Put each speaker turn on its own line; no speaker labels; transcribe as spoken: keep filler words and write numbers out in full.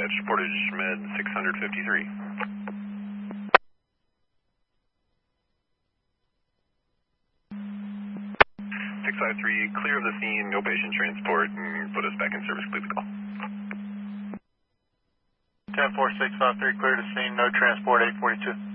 dispatch, Portage Med six fifty-three. six five three, clear of the scene, no patient transport, and put us back in service, please call.
ten four six five three, clear to scene, no transport, eight forty-two.